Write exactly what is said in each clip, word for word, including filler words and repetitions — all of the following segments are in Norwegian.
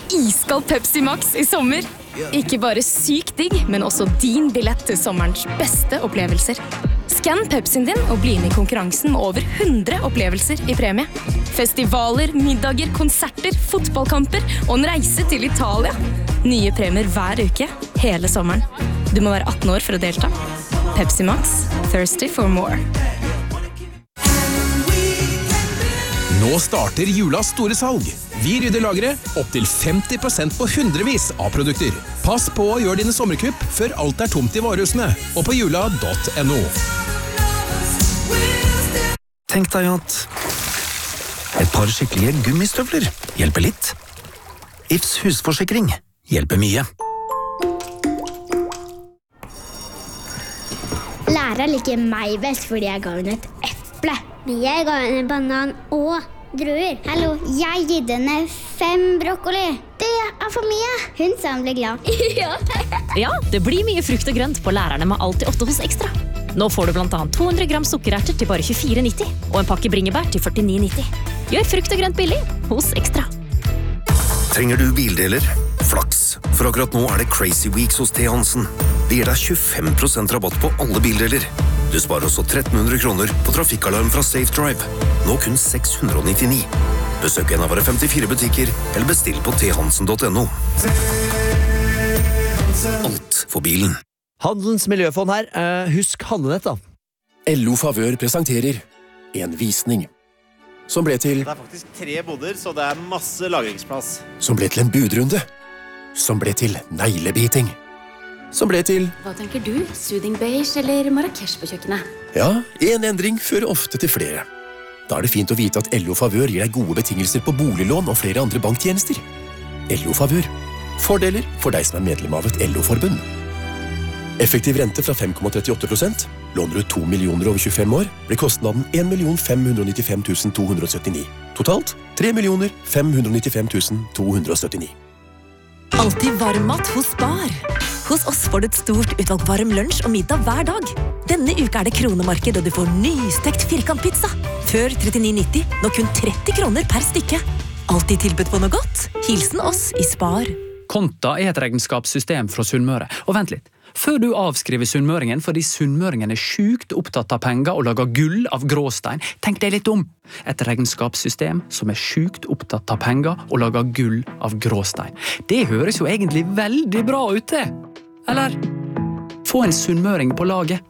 iskald Pepsi Max i sommer. Ikke bare sykt digg, men også din billett til sommerens beste opplevelser. Skann Pepsien din og bli med i konkurransen med over hundre opplevelser i premie. Festivaler, middager, konserter, fotballkamper og en reise til Italia. Nye premier hver uke, hele sommeren. Du må være atten år for å delta. Pepsi Max, thirsty for more. Nå starter julas store salg. Vi rydder lageret opp til femti prosent på hundrevis av produkter. Pass på å gjøre dine sommerkupp før alt er tomt i varehusene og på jula punktum no. Tenk deg at et par skikkelige gummistøvler hjelper litt. Ifs husforsikring hjelper mye. Læreren liker meg best fordi jeg ga henne et eple. Men jeg ga henne banan og druer. Hallo, jeg gitt henne fem brokkoli. Det er for mye. Hun sa hun ble glad. Ja. Ja, det blir mye frukt og grønt på lærerne med alltid åtte hos Ekstra. Nå får du blant annet to hundre gram sukkererter til bare tjuefire nitti og en pakke bringebær til førtini nitti. Gjør frukt og grønt billig hos Ekstra. Trenger du bildeler? Flaks, for akkurat nå er det Crazy Weeks hos T. Hansen. Det gir deg tjuefem prosent rabatt på alle bildeler. Du sparer også tretten hundre kroner på trafikkalarm fra Safe Drive. Nå kun seks hundre nittini. Besøk en av våre femtifire butikker, eller bestill på t hansen punktum no. Alt for bilen. Handelens miljøfond her. Uh, husk handlenett da. L O Favør presenterer en visning. Som ble til... Det er faktisk tre boder, så det er masse lagringsplass. Som ble til en budrunde. Som ble til neglebiting. Som ble til... Hva tenker du? Soothing beige eller Marrakesh på kjøkkenet? Ja, en endring fører ofte til flere. Da er det fint å vite at L O Favør gir deg gode betingelser på boliglån og flere andre banktjenester. L O Favør. Fordeler for deg som er medlem av et L O-forbund. Effektiv rente fra fem komma trettiåtte prosent. Låner du to millioner over tjuefem år, blir kostnaden en million fem hundre nittifem tusen to hundre syttini. Totalt tre millioner fem hundre nittifem tusen to hundre syttini. Alltid varmmat hos Spar. Hos oss får du et stort utvalg varm lunsj og middag hver dag. Denne uka er det kronemarked, og du får nystekt firkantpizza. Før trettini nitti, nå kun tretti kroner per stykke. Alltid tilbudt på noe godt. Hilsen oss i Spar. Konta er et regnskapssystem fra Sunnmøre. Og vent litt. Før du avskriver sunnmøringen fordi sunnmøringen er sjukt opptatt av penger og lager gull av gråstein, tenk deg litt om. Et regnskapssystem som er sjukt opptatt av penger og lager gull av gråstein. Det høres jo egentlig veldig bra ut det. Eller? Få en sunnmøring på laget.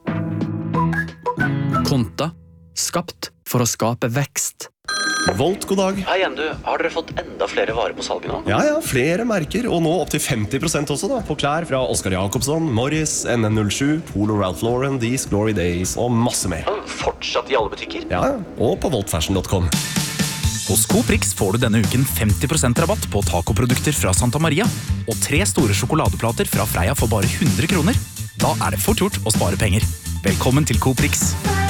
Konta. Skapt for å skape vekst. Volt, god dag. Hei igjen du, har dere fått enda flere varer på salget nå? Ja, ja, flere merker, og nå opp til femti prosent også da, på klær fra Oscar Jacobsson, Morris, N N null sju, Polo Ralph Lauren, These Glory Days og masse mer. Fortsatt i alle butikker? Ja, og på volt fashion punktum com. Hos Coprix får du denne uken femti prosent rabatt på tacoprodukter fra Santa Maria, og tre store sjokoladeplater fra Freia for bare hundre kroner. Da er det fort gjort å spare penger. Velkommen til Coprix.